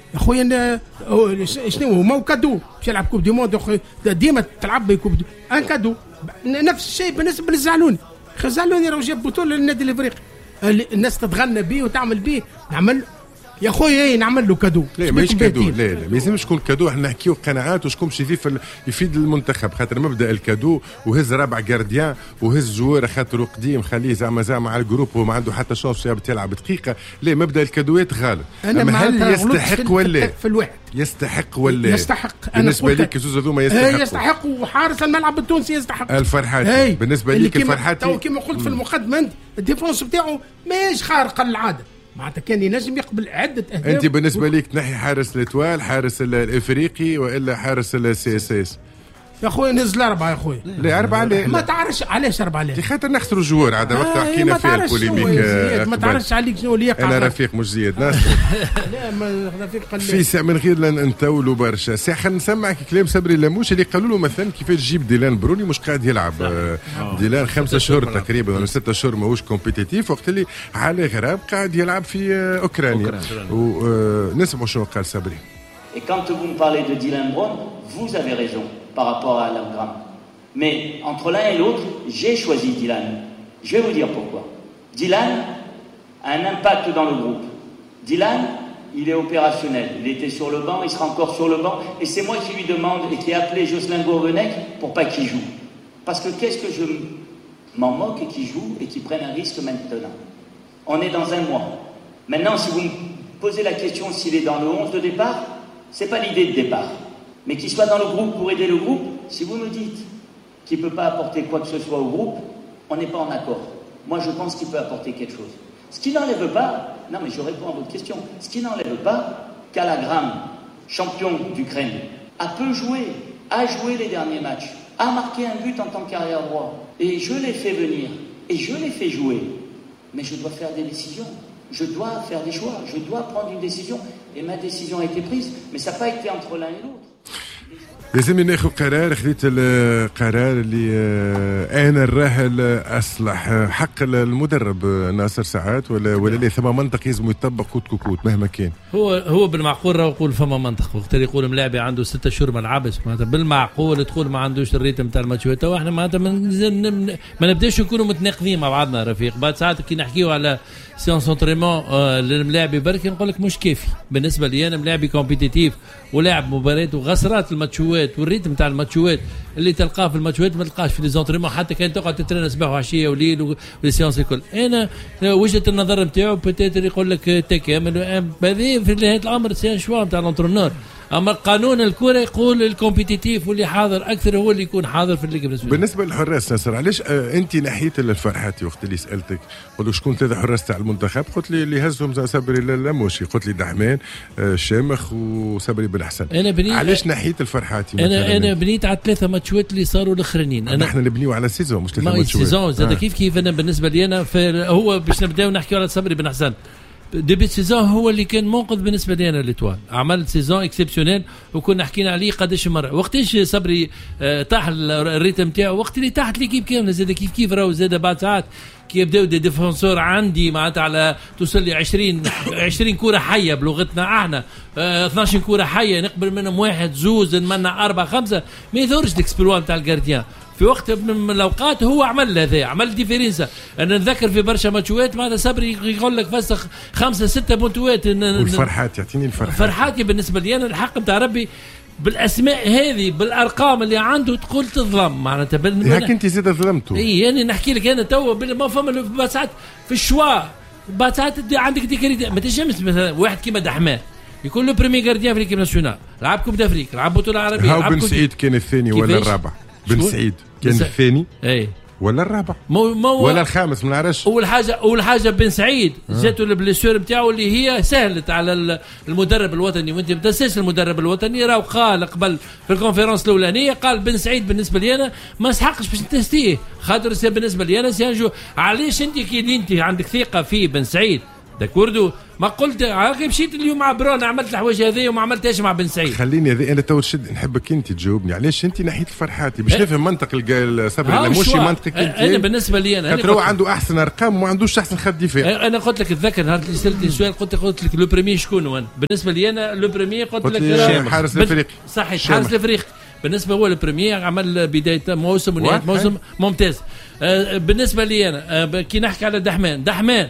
يا خويا شنو هو مو كادو باش يلعب كوب دي موند ديما تلعب بكوب ان كادو. نفس الشيء بالنسبه للزعلوني. الزعلوني راه جاب بطوله للنادي الافريقي، الناس تتغنى به وتعمل به. نعمل يا خويا نعمل له كادو. لا ماهيش كادو، لا ما لازمش يكون كادو. احنا نحكيو قناعات وشكون باش يفيد المنتخب، خاطر مبدا الكادو وهز رابع جارديان وهز جوار خاطر قديم خليه زعما على الجروب وما عنده حتى شانس يلعب دقيقه. لا مبدا الكادوات غالب. اما هل يستحق ولا في الواحد يستحق ولا يستحق؟ بالنسبه لك زوز هذوما يستحق وحارس الملعب التونسي يستحق. الفرحات بالنسبه لك الفرحات كما قلت في المقدمه انت الديفونس بتاعه ماهيش خارق للعاده، معناتها كان ينجم يقبل عده اهداف. انت بالنسبه ليك تنحي حارس الاتوال، حارس الافريقي والا حارس السي اس اس؟ يا خويا نزل 4 يا خويا. لا 4 لا ما تعرفش علاش 4 لا؟ خاطر نخسروا جوار عاد وقت حكينا فيها البوليميك. ما تعرفش عليك شنو اللي يقع. انا رفيق مش زياد ناصر. لا ما رفيق قال في ساعه من غير لا نطولوا برشا ساعه. خلينا نسمعك كلام صبري اللاموش اللي قالوا له مثلا كيفاش تجيب ديلان بروني مش قاعد يلعب. ديلان 5 شهور تقريبا ولا 6 شهور ماهوش كومبيتيتيف، وقت اللي علي غراب قاعد يلعب في اوكرانيا. ونسمعوا شنو قال صبري. Et quand vous me parlez de Dylan Brown, vous avez raison par rapport à l'anagramme. Mais entre l'un et l'autre, j'ai choisi Dylan. Je vais vous dire pourquoi. Dylan a un impact dans le groupe. Dylan, il est opérationnel. Il était sur le banc, il sera encore sur le banc. Et c'est moi qui lui demande et qui ai appelé Jocelyn Gourvenec pour pas qu'il joue. Parce que qu'est-ce que je m'en moque et qu'il joue et qu'il prenne un risque maintenant. On est dans un mois. Maintenant, si vous me posez la question s'il est dans le 11 de départ, c'est pas l'idée de départ. Mais qu'il soit dans le groupe pour aider le groupe, si vous nous dites qu'il ne peut pas apporter quoi que ce soit au groupe, on n'est pas en accord. Moi, je pense qu'il peut apporter quelque chose. Ce qui n'enlève pas, non mais je réponds à votre question, ce qui n'enlève pas qu'Alagram, champion d'Ukraine, a joué les derniers matchs, a marqué un but en tant qu'arrière droit. Et je l'ai fait venir, et je l'ai fait jouer. Mais je dois faire des décisions. Je dois faire des choix, je dois prendre une décision. Et ma décision a été prise, mais ça n'a pas été entre l'un et l'autre. لازم ناخذ قرار. خذيت القرار اللي انا الراهل اصلح حق المدرب ناصر ساعات ولا ثم منطق لازم يطبق كوت كوت مهما كان. هو بالمعقول راه يقول فما منطق. وقت اللي يقول ملاعبي عنده 6 شهور ما لعبش معناتها بالمعقول تقول ما عندوش الريتم تاع الماتشات. واحنا معناتها ما نبداش نكونوا متناقضين مع بعضنا رفيق. بعد ساعات كي نحكيو على سيونس انترينمون للملاعبي بركي نقول لك مش كافي بالنسبه لي. انا ملاعبي كومبيتيتيف ولاعب مباريات وغسرات الماتشوات والريتم تاع الماتشوات اللي تلقاه في الماتشوات ما تلقاش في ليزونتريمون. حتى كان تقعد تترين صباح وعشيه وليل والسيونس الكل. انا وجهه النظر نتاعو بتاتر يقول لك تكامل هذه في نهايه الامر سي شوا نتاع الانترونور. اما قانون الكره يقول الكومبيتيتيف واللي حاضر اكثر هو اللي يكون حاضر في الليغ. بالنسبه للحراس ناصر علاش انت نحيت الفرحاتي وقت اللي سالتك قلت له شكون 3 حراس تاع المنتخب؟ قلت لي اللي هزهم صبري اللاموشي. قلت لي دحمان شامخ وصبري بن حسن. علاش نحيت الفرحاتي؟ انا بنيت على 3 ماتشات اللي صاروا الاخرانيين. احنا نبنيو على سيزون مش 3 ماتشات. سيزون زاد كيف انا بالنسبه لي انا هو باش نبداو نحكيو على صبري بن حسن. ديبي سيزون هو اللي كان منقذ بالنسبه لي انا ليتوال. عمل سيزون اكسبسيونيل وكنا حكينا عليه قداش مره. وقتاش صبري طاح الريتم تاعو وقت اللي طاحت ليكيب كامله زاد كيف راهو زاد بعد ساعات كي يبداو دي ديفونسور عندي معناتها على توصل لي 20 كره حيه بلغتنا احنا 12 كره حيه نقبل منهم 1 2 نمنع 4 5 ما يثورش الاكسبلوان تاع الجارديان. في وقت من الاوقات هو عمل هذا عمل ديفيرنسا. انا نذكر في برشا ماتشات معناتها صبري يقول لك فسخ 5 6 بونتوات. والفرحات يعطيني فرحاتي بالنسبه لي انا الحق نتاع ربي بالاسماء هذه بالارقام اللي عنده تقول تظلم معناتها هاك انت زيد ظلمته. اي يعني نحكي لك انا توا ما فما ساعات في الشوا بعد ساعات عندك ديكريتي ما تنجمش مثلا واحد كيما دحمان يكون لو بريمي غارديان في ليكيب ناسيونال لعب كوب دافريك لعب بطوله عربيه. هاو بن سعيد كان الثاني ولا الرابع؟ بن سعيد كان الثاني ولا الرابع ولا الخامس ما نعرفش. اول حاجه بن سعيد جاته البليسيور نتاعو اللي هي سهلت على المدرب الوطني. وانت ما تنساش المدرب الوطني راه قال قبل في الكونفرنس الاولانيه قال بن سعيد بالنسبه لي انا ما سحقش باش نتستيه خاطر بالنسبه لي انا سينجو. علاش انت كي انت عندك ثقه في بن سعيد داكوردو ما قلت هاكي مشيت اليوم مع برون عملت الحوايج هذه وما عملتهاش مع بن سعيد. خليني هذه انا تو نحبك انت تجاوبني علاش انت ناحيه الفرحاتي باش نفهم منطق صبري اللاموشي منطقك انت. انا بالنسبه لي انا هو عنده احسن ارقام وما عندوش احسن خط دفاع. انا قلت لك تذكر نهار اللي سالتني السؤال قلت لك لو بريمي شكون هو بالنسبه لي انا لو بريمي قلت لك حارس الافريقي. صحيح حارس الافريقي بالنسبه هو البريمير عمل بدايه موسم ونهايه موسم ممتاز. بالنسبه لي انا كي نحكي على دحمان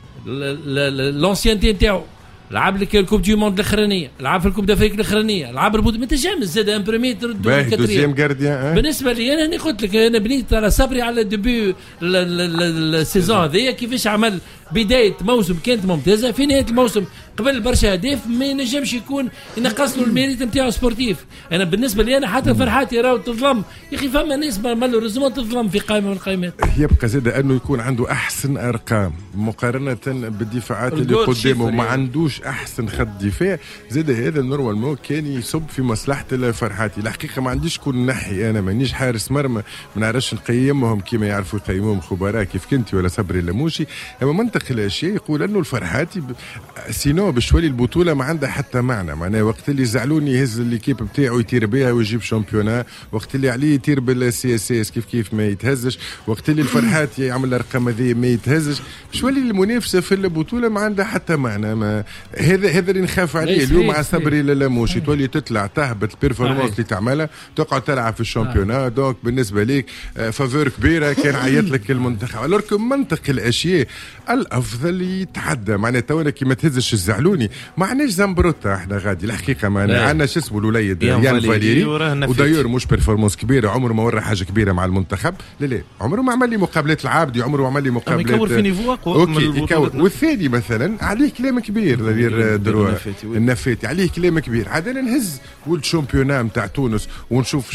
لونسيانتي نتاعو لعب لك الكوب دي موند الاخرانيه، لعب في الكوب دافريك الاخرانيه، لعب ربوط ما تنجمش زاد ان بريمير دوزيام غارديان. بالنسبه لي انا قلت لك انا بنيت على صبري على ديبي السيزون هذيا كيفاش عمل بدايه موسم كانت ممتازه، في نهايه الموسم قبل برشا اهداف ما ينجمش يكون ينقص له الميريت نتاعو سبورتيف. انا بالنسبه لي انا حتى فرحاتي راهو تظلم يا اخي، فما ناس مالوريزمون تظلم في قائمه من القائمات. يبقى زاد انه يكون عنده احسن ارقام مقارنه بالدفاعات اللي قدامه، ما عندوش احسن خط دفاع. زاد هذا نورمالمون كان يصب في مصلحه الفرحاتي. الحقيقه ما عنديش كل نحي، انا مانيش حارس مرمى ما نعرفش نقيمهم كما يعرفوا يقيموهم خبراء كيف كنتي ولا صبري اللاموشي. اما منطق الاشياء يقول انه الفرحاتي سينو بشوالي البطوله ما عندها حتى معنى. معناها وقت اللي زعلوني يهز الليكيب بتاعه يطير بها ويجيب شامبيونا، وقت اللي عليه يطير بالسي اس اس كيف ما يتهزش، وقت اللي الفرحاتي يعمل الارقام هذه ما يتهزش. بشوالي المنافسه في البطوله ما عندها حتى معنى. ما هذا اللي نخاف عليه اليوم مع صبري اللاموشي. تولي تطلع تهبط البيرفورمانس اللي تعملها تقعد تلعب في الشامبيونا. دونك بالنسبه ليك فافور كبيره كان عيط لك المنتخب. الورك منطق الاشياء الافضل يتحدى. معناها تونا كي ما تهزش الزعلوني ما عناش زنبروتا احنا غادي الحقيقه ما عندنا شو اسمه الوليد يان فاليري ودايور مش بيرفورمانس كبيره، عمره ما ورى حاجه كبيره مع المنتخب. لا عمره ما عمل لي مقابلات العابدي، عمره ما عمل لي مقابلات يكور في نيفو اقوى من البطولات. والثاني مثلا عليه كلام كبير غير دروا النفاتي عليه كلام كبير. عاد انا نهز ولد شامبيونا نتاع تونس ونشوف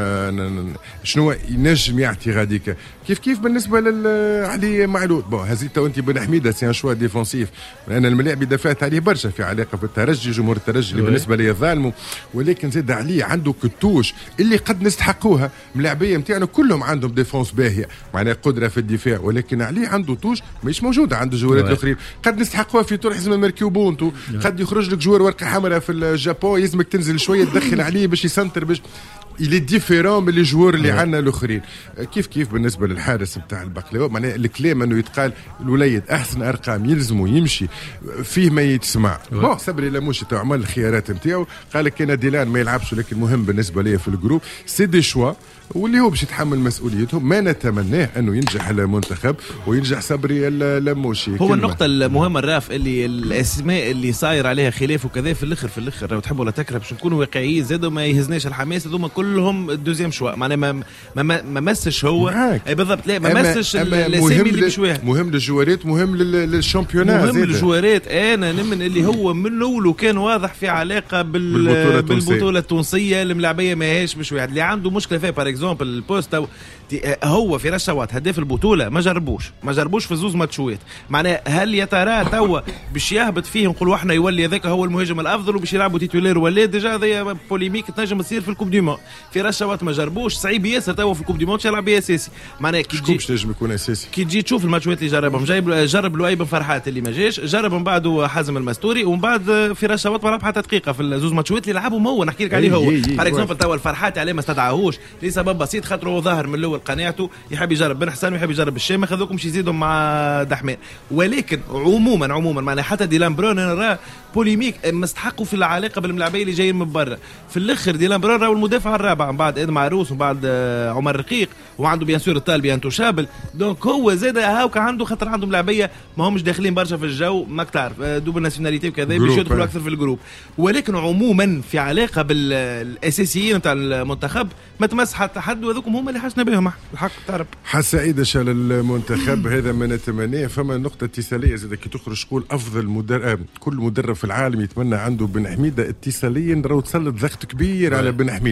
شنو ينجم يعطي غاديك كيف بالنسبه علي معلول. بون هزيت انت بن حميده سي ان شوا ديفونسيف. انا الملاعب دفعت عليه برشا في علاقه بالترجي، جمهور الترجي اللي بالنسبه لي ظالمه، ولكن زاد عليه عنده كتوش اللي قد نستحقوها. ملاعبيه نتاعنا كلهم عندهم ديفونس باهيه معناها قدره في الدفاع، ولكن عليه عنده توش مش موجوده عند الجوارات الاخرين قد نستحقوها في طول حزم الميركيو بونتو. قد يخرج لك جوار ورقه حمراء في الجابون يلزمك تنزل شويه تدخل عليه باش يسنتر باش اللي ديفيرون من الجوار اللي عندنا الاخرين. كيف بالنسبه للحارس بتاع البقلاوه معناها الكلام انه يتقال الوليد احسن ارقام يلزموا يمشي فيه ما يتسمع. بون صبري لاموشي تو عمل الخيارات نتاعو قال لك كان ديلان ما يلعبش، ولكن مهم بالنسبه لي في الجروب سي دي شوا واللي هو باش يتحمل مسؤوليتهم. ما نتمناه انه ينجح المنتخب وينجح صبري اللاموشي. هو النقطه المهمه الراف اللي الاسماء اللي صاير عليها خلاف وكذا في الاخر لو تحبوا ولا تكره باش نكونوا واقعيين زادوا ما يهزناش الحماس هذوما كلهم الدوزيام شوا. معناها ما مسش هو اي بالضبط. لا ما مسش الاسامي اللي بشويه مهم للجوارات مهم للشامبيونات مهم للجوارات. انا نمن اللي هو من الاول وكان واضح في علاقه بالبطوله التونسيه الملاعبيه ماهيش بشويه. اللي عنده مشكله فيها بار اكزومبل البوست هو في رشوات هداف البطوله ما جربوش في زوز ماتشوات. معناها هل يا ترى توا باش يهبط فيه نقولوا احنا يولي هذاك هو المهاجم الافضل وباش يلعبوا تيتولير ولا ديجا هذه بوليميك تنجم تصير في الكوب دي مون. في رشوات ما جربوش صعيب ياسر توا في الكوب دي مون يلعب اساسي. معناها كي تجي باش يكون اساسي كي تجي تشوف الماتشوات اللي جربهم جرب لؤي بن فرحات اللي ما جاش، جرب من بعده حازم المستوري، ومن بعد في رشوات ما لعب حتى دقيقه في الزوز ماتشوات اللي لعبهم هو نحكي لك عليه هو بار اكزومبل توا الفرحات عليه ما استدعاهوش لسبب بسيط خاطر هو ظاهر من الاول قناعته يحب يجرب بن حسن ويحب يجرب الشام خذوكم شي يزيدوا مع دحمان. ولكن عموما معناها حتى ديلان برون انا راه بوليميك مستحقوا في العلاقه بالملاعبيه اللي جايين من برا. في الاخر ديلان برون راه المدافع الرابع من بعد ادم عروس ومن بعد عمر رقيق وعنده بيان سور الطالبي انتو شابل. دونك هو زاد هاوك عنده خاطر عنده ملاعبيه ما همش داخلين برشا في الجو ما تعرف دوبل ناسيوناليتي وكذا باش يدخلوا اكثر في الجروب. ولكن عموما في علاقه بالاساسيين نتاع المنتخب ما تمس حتى حد وهذوكم هم اللي حسنا بهم الحق تعرف. سعيد شال المنتخب هذا ما نتمناه. فما نقطة اتصالية زي كي تخرج تقول أفضل مدرب كل مدرب في العالم يتمنى عنده بن حميدة اتصاليا راهو تسلط ضغط كبير على بن حميد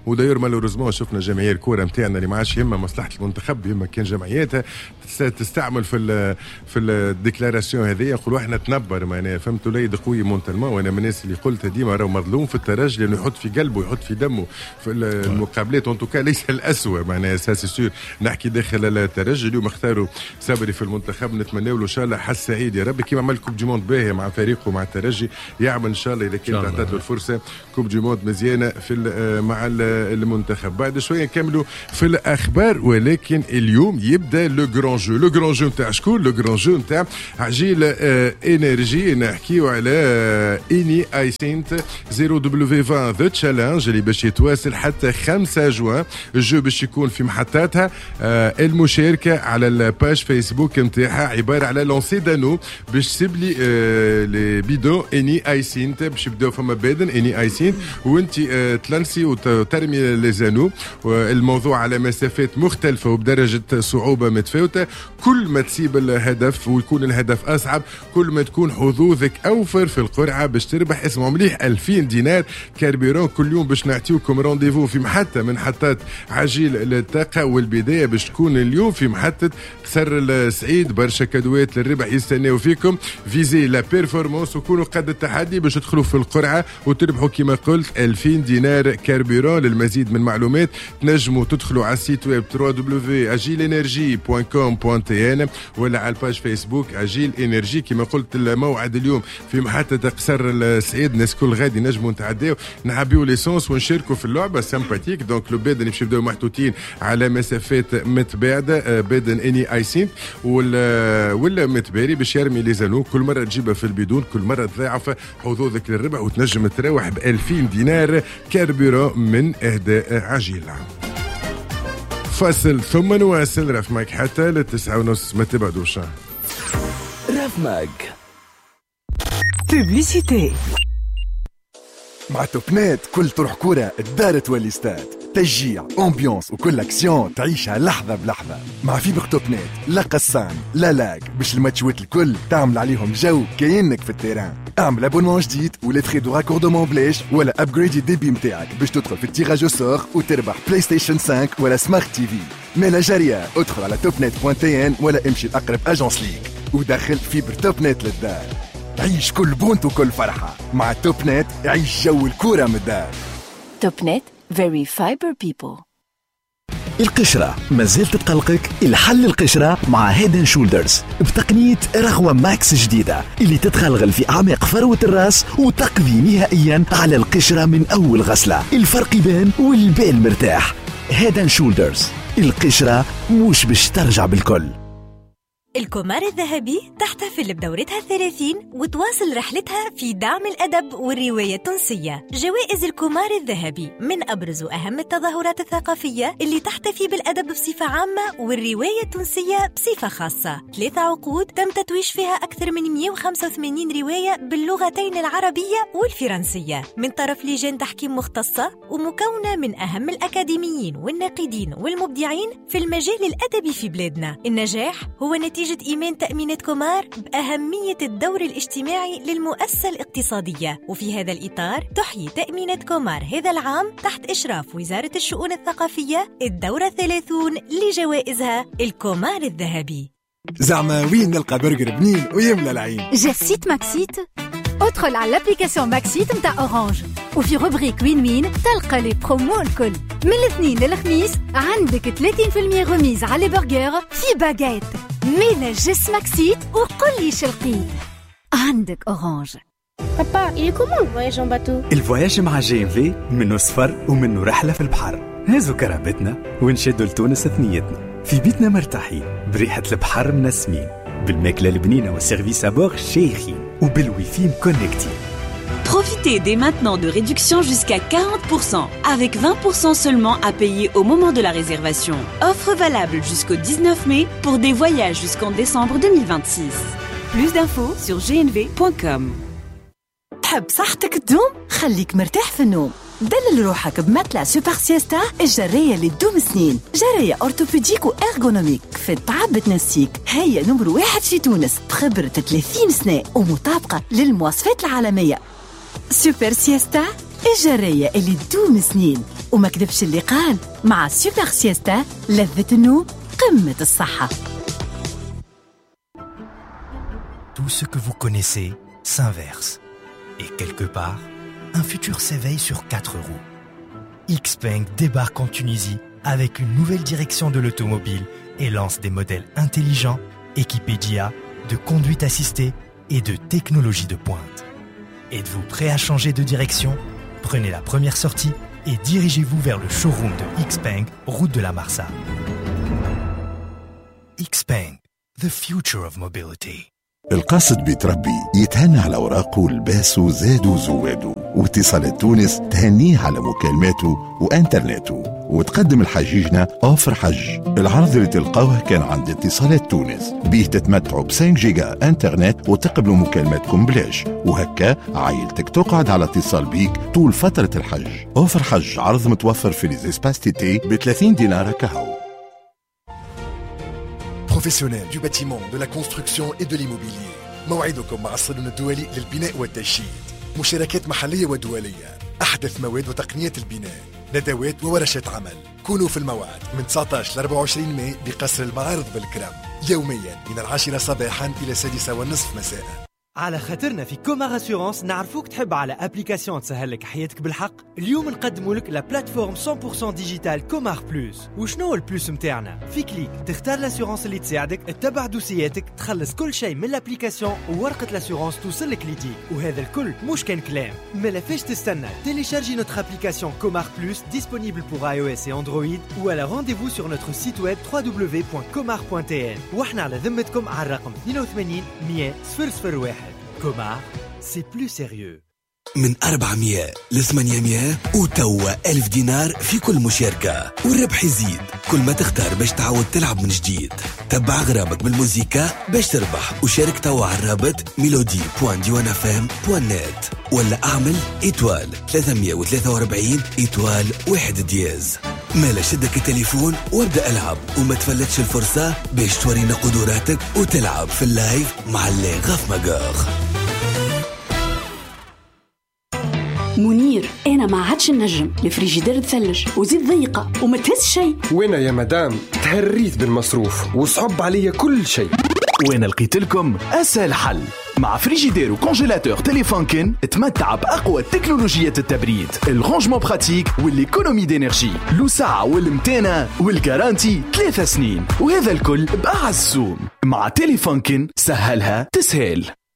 وداير مالوريزمون شفنا جمعيه الكره نتاعنا اللي ما عادش يهمها مصلحه المنتخب، يهمها كان جمعياتها تستعمل في الديكلاراسيون هذه. يقولوا احنا تنبر معناها فهمتوا لي قوي مونتالمون. وانا من الناس اللي قلت ديما راهو مظلوم في الترجي لانه يحط في قلبه يحط في دمه في المقابلات ان توكا ليس الاسوء معناها ساسي سور. نحكي داخل الترجي اليوم اختاروا صبري في المنتخب، نتمنى له ان شاء الله حظ سعيد يا رب كيما عمل كوب دي موند باهيه مع فريقه مع الترجي، يعمل ان شاء الله اذا كانت تعطت له الفرصه كوب دي موند مزيانه في مع المنتخب. بعد شويه نكملوا في الاخبار، ولكن اليوم يبدا لو جران جو. لو جران جو نتاع شكون؟ لو جران جو نتاع عجيل انرجي. نحكيو على اني اي سينت 0W20 ذا تشالنج اللي باش يتواصل حتى 5 جوان. الجو باش يكون في محطاتها المشاركه على الباج فيسبوك نتاعها عباره على لونسي دانو باش تسبلي لي بيدون اني اي سينت باش يبداو فما بادن اني اي سينت وانت تلانسي وترمي لي زانو. الموضوع على مسافات مختلفه وبدرجه صعوبه متفاوته. كل ما تسيب الهدف ويكون الهدف اصعب كل ما تكون حظوظك اوفر في القرعه باش تربح. اسمعوا مليح 2000 دينار كاربيرون كل يوم باش نعطيوكم رونديفو في محطه من محطات عجيل للطاقه. والبدايه باش تكون اليوم في محطه قصر السعيد. برشا كادوات للربح يستناو فيكم. فيزي لا بيرفورمانس وكونوا قد التحدي باش تدخلوا في القرعه وتربحوا كما قلت 2000 دينار كاربيرون. للمزيد من المعلومات تنجموا تدخلوا على السيت ويب www.agilenergie.com.tn ولا على الباج فيسبوك عجيل انرجي. كما قلت الموعد اليوم في محطه قصر السعيد. الناس كل غادي نجموا نتعداو نعبيو ليسونس ونشاركوا في اللعبه سامباتيك. دونك لو بادن باش يبداو محطوطين على مسافات متباعده. بادن اني اي سينت ولا متباري باش يرمي لي زانو. كل مره تجيبها في البدون كل مره تضاعف حظوظك للربح وتنجم تروح ب 2000 دينار كاربيرون من اهداء عجيل. فاصل ثم نواصل. راف ماك حتى ل9:30 ما تبعدوش. راف ماك بوبليسيتي مع توبنات كل طرح كرة الدار تولي استاد. تشجيع امبيونس وكل اكسيون تعيشها لحظة بلحظة مع فيبر توبنات. لا قصان لا لاك باش الماتشوات الكل تعمل عليهم جو كأنك في التيران. اعمل ابونمون جديد ولا تري دو راكوردمون بلاش ولا ابجريد الديبي متاعك باش تدخل في التيراج سور وتربح بلاي ستيشن 5 ولا سمارت تي في. مالا جارية ادخل على توبنت.tn ولا امشي لأقرب اجونس ليك ودخل فيبر توبنات للدار. عيش كل بونت وكل فرحة مع توبنت. عيش جو الكورة من الدار. توبنت very fiber people. القشرة مازالت تقلقك؟ الحل القشرة مع هيدن شولدرز بتقنية رغوة ماكس جديدة اللي تتخلغل في أعماق فروة الرأس وتقضي نهائيا على القشرة من أول غسلة. الفرق يبان والبال مرتاح. هيدن شولدرز القشرة مش باش ترجع بالكل. الكومار الذهبي تحتفل بدورتها 30 وتواصل رحلتها في دعم الأدب والرواية التونسية. جوائز الكومار الذهبي من أبرز وأهم التظاهرات الثقافية اللي تحتفي بالأدب بصفة عامة والرواية التونسية بصفة خاصة. 3 عقود تم تتويج فيها أكثر من 185 رواية باللغتين العربية والفرنسية من طرف لجان تحكيم مختصة ومكونة من أهم الأكاديميين والناقدين والمبدعين في المجال الأدبي في بلادنا. النجاح هو نتيجة إيمان تأمينات كومار بأهمية الدور الاجتماعي للمؤسسة الاقتصادية. وفي هذا الإطار تحيي تأمينات كومار هذا العام تحت إشراف وزارة الشؤون الثقافية الدورة 30 لجوائزها الكومار الذهبي. زعما وين نلقى برجر بنين ويملى العين؟ جسيت ماكسيت. ادخل على الابليكاسيون ماكسيت متاع اورانج وفي روبريك وين وين تلقى لي برومو الكل. من الاثنين للخميس عندك 30% رميز على برجر في باجيت. ميلا جس ماكسيت وقل لي شلقي عندك اورانج. بابا il est comment le voyage en bateau؟ الفواياج مع GMV منه سفر ومنه رحلة في البحر. هزوا كرهبتنا ونشدوا لتونس ثنيتنا في بيتنا مرتاحين بريحة البحر منسمين بالماكلة البنينة والسيرفيس أبور شيخين وبالويفي كونكتين. Profitez dès maintenant de réductions jusqu'à 40%, avec 20% seulement à payer au moment de la réservation. Offre valable jusqu'au 19 mai pour des voyages jusqu'en décembre 2026. Plus d'infos sur gnv.com. تحب صحتك تدوم؟ خليك مرتاح في النوم. دلل روحك بمتلة سوبر سيستا الجرية اللي تدوم سنين. جرية أورتوبيديك وإرغونوميك في التعب تنسيك. هي نمبر 1 في تونس بخبرة 30 سنة ومطابقة للمواصفات العالمية. سوبر سيستا الجرية اللي تدوم سنين. وما كذبش اللي قال، مع سوبر سيستا لذة النوم قمة الصحة. Tout ce que vous connaissez s'inverse. Et quelque part, un futur s'éveille sur 4 roues. Xpeng débarque en Tunisie avec une nouvelle direction de l'automobile et lance des modèles intelligents, équipés d'IA, de conduite assistée et de technologie de pointe. Êtes-vous prêt à changer de direction? Prenez la première sortie et dirigez-vous vers le showroom de Xpeng, route de la Marsa. Xpeng, the future of mobility. القاصد بيتربي يتهنى على أوراقه ولباسه زادوا وزوادوا، واتصالات تونس تهنيه على مكالماته وانترنته. وتقدم الحجيجنا أوفر حج. العرض اللي تلقاوه كان عند اتصالات تونس، بيه تتمتعوا ب 5 جيجا انترنت وتقبلوا مكالماتكم بلاش، وهكا عائلتك تقعد على اتصال بيك طول فترة الحج. أوفر حج عرض متوفر في ليزيسباس تيتي ب 30 دينار كهو. Professionnels du bâtiment, de la construction et de l'immobilier. موعدكم مع الصالون الدولي للبناء والتشييد. مشاركات محلية ودولية، أحدث مواد وتقنية البناء، ندوات وورشات عمل. كونوا في الموعد من 19 ل 24 ماي بقصر المعارض بالكرم، يوميا من 10 صباحا إلى 6:30 مساء. على خاطرنا في كومار اسيورانس نعرفوك تحب على ابليكاسيون تسهل لك حياتك بالحق. اليوم نقدموا لك لا بلاتفورم 100% ديجيتال كومار بلوس. وشنو البلوس متاعنا؟ في كليك تختار لاسيورانس اللي تساعدك، تتبع دوسياتك، تخلص كل شيء من الابليكاسيون، وورقه لاسيورانس توصلك ليديك. وهذا الكل مش كان كلام. ما فاش تستنى؟ تيليشارجي نوتر ابليكاسيون كومار بلوس disponible pour iOS et Android ou alors rendez-vous sur notre site web www.comar.tn. واحنا على ذمتكم على الرقم 82 100 001. كومار سي بلو سيريو. من 400 ل 800 وتوا 1000 دينار في كل مشاركة، والربح يزيد كل ما تختار باش تعود تلعب من جديد. تبع غرامك بالموسيقى باش تربح، وشارك توا على الرابط melody.diwanafm.net ولا اعمل إيتوال 343 إيتوال 1 دياز. مالا شدك التليفون وابدأ العب، وما تفلتش الفرصة باش تورينا قدراتك وتلعب في اللايف مع اللي غاف مقاغ. منير، انا ما عادش النجم، الفريجيدير تثلج وزيد ضيقه وما تهز شيء. وين يا مدام؟ تهريت بالمصروف وصعب عليا كل شيء. وين لقيت لكم اسهل حل؟ مع فريجيدير وكونجيلاتور تيليفونكن تمتع باقوى تكنولوجيات التبريد، الرونجمون براتيك والايكونومي دينيرجي، لو ساعه والمتانه والجارانتي 3 سنين، وهذا الكل باعز السوم. مع تيليفونكن سهلها تسهل.